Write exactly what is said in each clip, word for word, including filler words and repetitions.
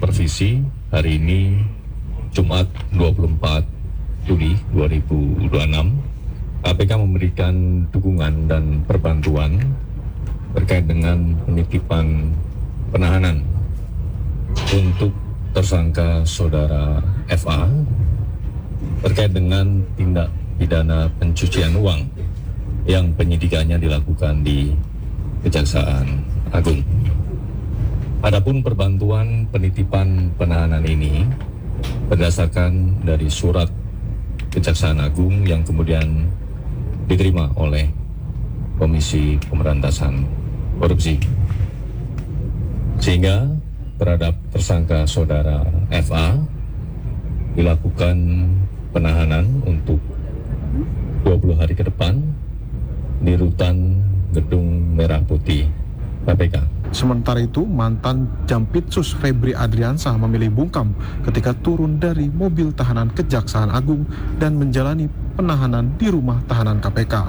Supervisi hari ini Jumat dua puluh empat Juli dua ribu dua puluh enam, K P K memberikan dukungan dan perbantuan terkait dengan penitipan penahanan untuk tersangka saudara F A terkait dengan tindak pidana pencucian uang yang penyidikannya dilakukan di Kejaksaan Agung. Adapun perbantuan penitipan penahanan ini berdasarkan dari surat Kejaksaan Agung yang kemudian diterima oleh Komisi Pemberantasan Korupsi, sehingga terhadap tersangka saudara F A dilakukan penahanan untuk dua puluh hari ke depan di rutan Gedung Merah Putih K P K. Sementara itu, mantan Jampitsus Febri Adriansah memilih bungkam ketika turun dari mobil tahanan Kejaksaan Agung dan menjalani penahanan di rumah tahanan K P K.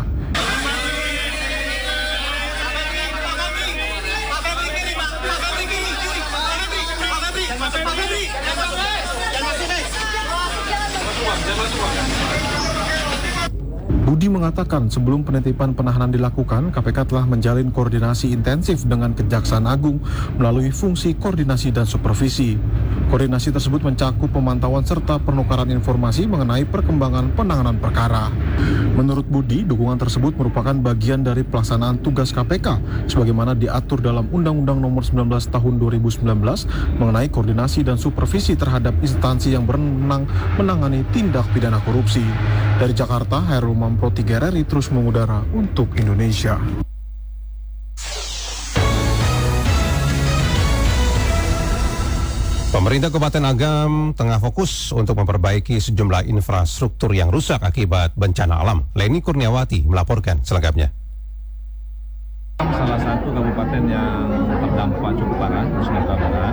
Budi mengatakan sebelum penitipan penahanan dilakukan, K P K telah menjalin koordinasi intensif dengan Kejaksaan Agung melalui fungsi koordinasi dan supervisi. Koordinasi tersebut mencakup pemantauan serta penukaran informasi mengenai perkembangan penanganan perkara. Menurut Budi, dukungan tersebut merupakan bagian dari pelaksanaan tugas K P K sebagaimana diatur dalam Undang-Undang Nomor sembilan belas Tahun dua ribu sembilan belas mengenai koordinasi dan supervisi terhadap instansi yang berwenang menangani tindak pidana korupsi. Dari Jakarta, Hairul Mampo tiga R R I terus mengudara untuk Indonesia. Pemerintah Kabupaten Agam tengah fokus untuk memperbaiki sejumlah infrastruktur yang rusak akibat bencana alam. Leni Kurniawati melaporkan selengkapnya. Salah satu kabupaten yang terdampak cukup parah di Sumatera Barat,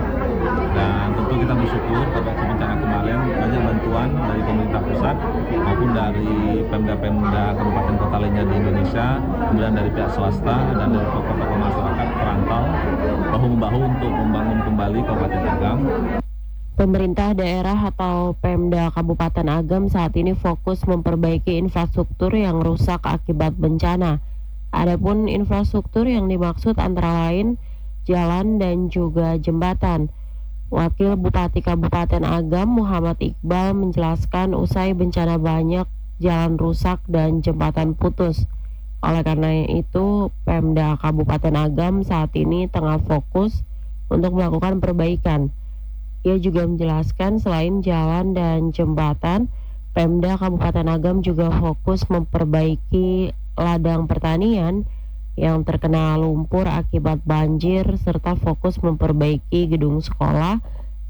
dan tentu kita bersyukur pada waktu bencana kemarin banyak bantuan dari pemerintah pusat maupun dari Pemda-Pemda kabupaten kota lainnya di Indonesia, kemudian dari pihak swasta dan dari tokoh-tokoh masyarakat perantau bahu-membahu untuk membangun kembali Kabupaten Agam. Pemerintah daerah atau Pemda Kabupaten Agam saat ini fokus memperbaiki infrastruktur yang rusak akibat bencana. Adapun infrastruktur yang dimaksud antara lain jalan dan juga jembatan. Wakil Bupati Kabupaten Agam Muhammad Iqbal menjelaskan usai bencana banyak jalan rusak dan jembatan putus. Oleh karena itu, Pemda Kabupaten Agam saat ini tengah fokus untuk melakukan perbaikan. Ia juga menjelaskan selain jalan dan jembatan, Pemda Kabupaten Agam juga fokus memperbaiki ladang pertanian yang terkena lumpur akibat banjir serta fokus memperbaiki gedung sekolah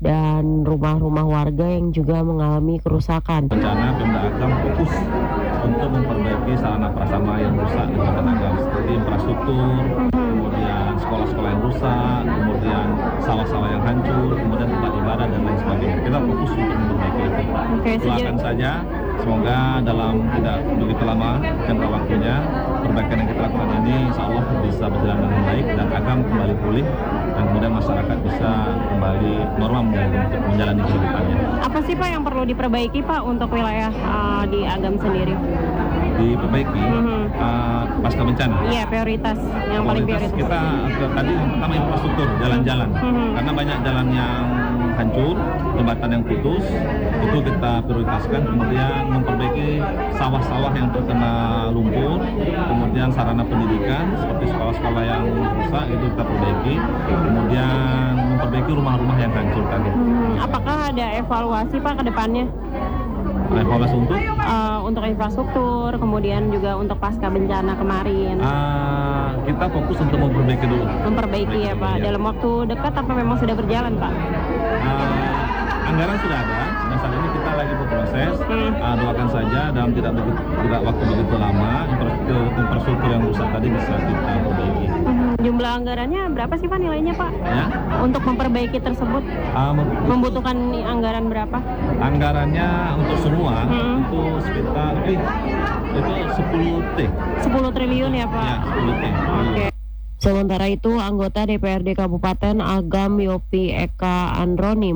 dan rumah-rumah warga yang juga mengalami kerusakan. Bencana Pemda Agam fokus untuk memperbaiki sarana prasarana yang rusak di Kabupaten Agam seperti infrastruktur, kemudian sekolah-sekolah yang rusak, kemudian sawah-sawah yang hancur, kemudian tempat ibadah dan lain sebagainya. Kita fokus untuk memperbaiki itu. Oke, doakan saja semoga dalam tidak begitu lama jangka waktunya perbaikan yang kita lakukan ini insya Allah bisa berjalan dengan baik dan Agam kembali pulih dan kemudian masyarakat bisa kembali normal menjalani, menjalani kehidupannya. Apa sih Pak yang perlu diperbaiki Pak untuk wilayah uh, di Agam sendiri? Diperbaiki Mm-hmm. uh, pasca bencana. Iya, prioritas yang paling prioritas. Kita tadi yang pertama infrastruktur, jalan-jalan. Mm-hmm. Karena banyak jalan yang hancur, jembatan yang putus, itu kita prioritaskan. Kemudian memperbaiki sawah-sawah yang terkena lumpur, kemudian sarana pendidikan seperti sekolah-sekolah yang rusak itu kita perbaiki. Kemudian memperbaiki rumah-rumah yang hancur tadi. Hmm, apakah ada evaluasi Pak ke depannya? Evaluasi untuk? Uh, untuk infrastruktur, kemudian juga untuk pasca bencana kemarin. Uh, kita fokus untuk memperbaiki dulu. Memperbaiki ya Pak. Ya. Dalam waktu dekat apa memang sudah berjalan Pak? Uh, anggaran sudah ada. Dan saat ini kita lagi berproses. Hmm. Uh, doakan saja dalam tidak begitu, tidak waktu begitu lama infrastruktur, infrastruktur yang rusak tadi bisa kita perbaiki. Hmm, jumlah anggarannya berapa sih Pak nilainya Pak? Ya. Untuk memperbaiki tersebut Uh, membutuhkan anggaran berapa? Anggarannya untuk semua Hmm. itu sekitar eh, itu sepuluh T. sepuluh triliun ya Pak? Ya, sepuluh T. Oke. Sementara itu, anggota D P R D Kabupaten Agam Yopi Eka Androni